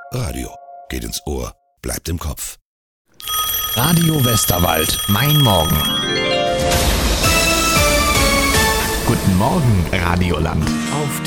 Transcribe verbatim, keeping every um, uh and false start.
Radio geht ins Ohr, bleibt im Kopf. Radio Westerwald, mein Morgen. Guten Morgen, Radioland. Auf